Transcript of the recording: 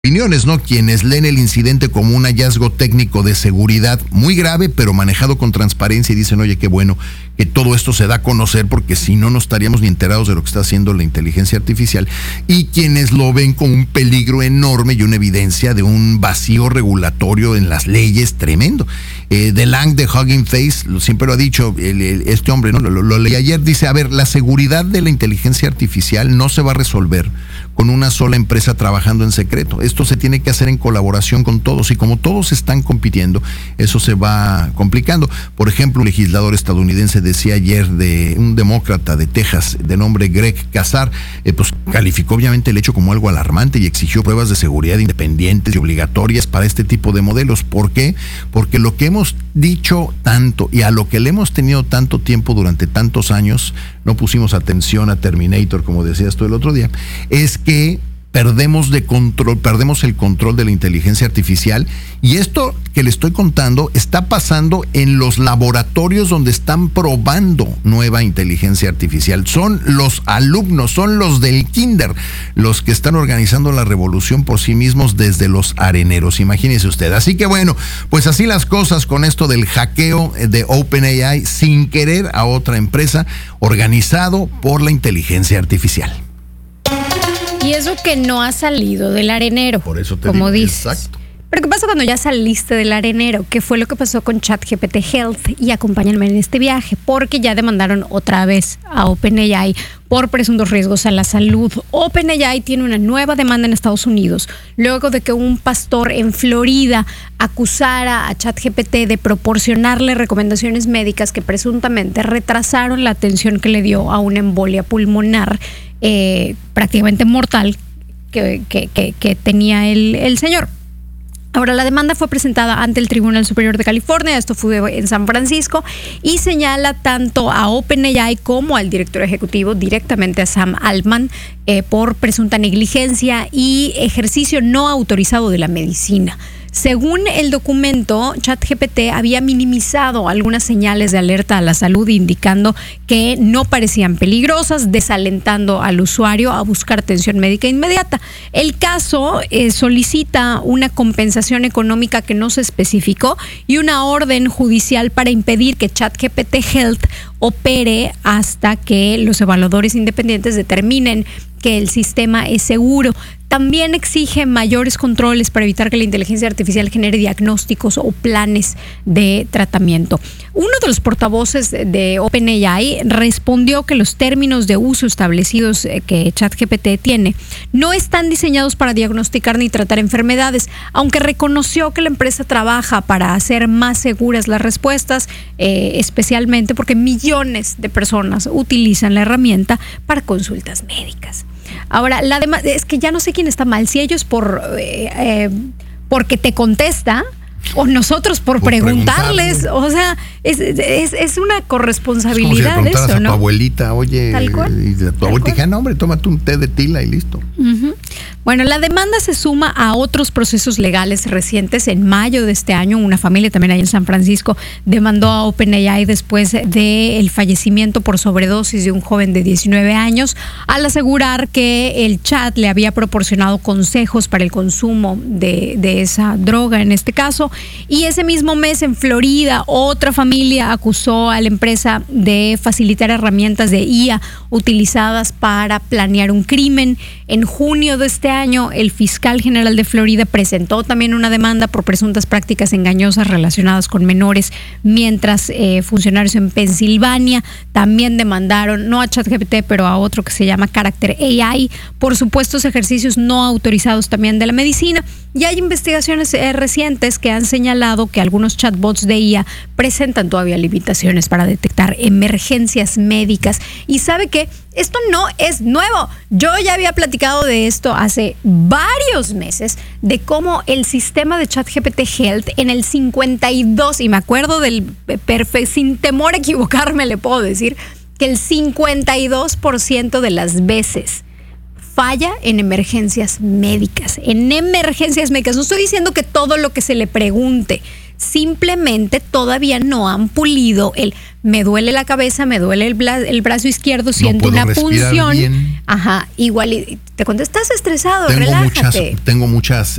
opiniones, ¿no? Quienes leen el incidente como un hallazgo técnico de seguridad muy grave, pero manejado con transparencia, y dicen, oye, qué bueno que todo esto se da a conocer, porque si no, no estaríamos ni enterados de lo que está haciendo la inteligencia artificial, y quienes lo ven como un peligro enorme y una evidencia de un vacío regulatorio en las leyes tremendo. DeLange de Hugging Face siempre lo ha dicho, este hombre, ¿no? Lo leí ayer, dice, a ver, la seguridad de la inteligencia artificial no se va a resolver con una sola empresa trabajando en secreto. Esto se tiene que hacer en colaboración con todos, y como todos están compitiendo, eso se va complicando. Por ejemplo, un legislador estadounidense decía ayer, de un demócrata de Texas de nombre Greg Casar, pues calificó obviamente el hecho como algo alarmante y exigió pruebas de seguridad independientes y obligatorias para este tipo de modelos. ¿Por qué? Porque lo que hemos dicho tanto y a lo que le hemos tenido tanto tiempo durante tantos años, no pusimos atención a Terminator, como decías tú el otro día, es que perdemos el control de la inteligencia artificial, y esto que le estoy contando está pasando en los laboratorios donde están probando nueva inteligencia artificial. Son los alumnos, son los del kinder, los que están organizando la revolución por sí mismos desde los areneros, imagínese usted. Así que bueno, pues así las cosas con esto del hackeo de OpenAI sin querer a otra empresa, organizado por la inteligencia artificial. Y eso que no ha salido del arenero, por eso te como digo, dices. exacto. Pero ¿qué pasa cuando ya saliste del arenero? ¿Qué fue lo que pasó con ChatGPT Health? Y acompáñenme en este viaje, porque ya demandaron otra vez a OpenAI por presuntos riesgos a la salud. OpenAI tiene una nueva demanda en Estados Unidos, luego de que un pastor en Florida acusara a ChatGPT de proporcionarle recomendaciones médicas que presuntamente retrasaron la atención que le dio a una embolia pulmonar prácticamente mortal que tenía el señor. Ahora, la demanda fue presentada ante el Tribunal Superior de California, esto fue en San Francisco, y señala tanto a OpenAI como al director ejecutivo, directamente a Sam Altman, por presunta negligencia y ejercicio no autorizado de la medicina. Según el documento, ChatGPT había minimizado algunas señales de alerta a la salud, indicando que no parecían peligrosas, desalentando al usuario a buscar atención médica inmediata. El caso solicita una compensación económica que no se especificó y una orden judicial para impedir que ChatGPT Health opere hasta que los evaluadores independientes determinen que el sistema es seguro. También exige mayores controles para evitar que la inteligencia artificial genere diagnósticos o planes de tratamiento. Uno de los portavoces de OpenAI respondió que los términos de uso establecidos que ChatGPT tiene no están diseñados para diagnosticar ni tratar enfermedades, aunque reconoció que la empresa trabaja para hacer más seguras las respuestas, especialmente porque millones de personas utilizan la herramienta para consultas médicas. Ahora, la demanda es que ya no sé quién está mal, si ellos porque te contesta o nosotros por preguntarles. O sea, es una corresponsabilidad. Es como si le preguntaras eso, ¿no? A tu abuelita, oye, tal cual, y tu abuelita dije, no, hombre, tómate un té de tila y listo. Uh-huh. Bueno, la demanda se suma a otros procesos legales recientes. En mayo de este año, una familia también ahí en San Francisco demandó a OpenAI después del fallecimiento por sobredosis de un joven de 19 años, al asegurar que el chat le había proporcionado consejos para el consumo de esa droga en este caso. Y ese mismo mes en Florida, otra familia acusó a la empresa de facilitar herramientas de IA utilizadas para planear un crimen. En junio de este año, el fiscal general de Florida presentó también una demanda por presuntas prácticas engañosas relacionadas con menores, mientras funcionarios en Pensilvania también demandaron, no a ChatGPT, pero a otro que se llama Character AI, por supuestos ejercicios no autorizados también de la medicina. Y hay investigaciones recientes que han señalado que algunos chatbots de IA presentan todavía limitaciones para detectar emergencias médicas. Y ¿sabe qué? Esto no es nuevo. Yo ya había platicado de esto hace varios meses, de cómo el sistema de ChatGPT Health en el 52, y me acuerdo sin temor a equivocarme, le puedo decir que el 52% de las veces falla en emergencias médicas. En emergencias médicas. No estoy diciendo que todo lo que se le pregunte Simplemente todavía no han pulido el me duele la cabeza, me duele el brazo izquierdo, siento una punción. Bien. Ajá, igual te cuando estás estresado, relájate. Tengo muchas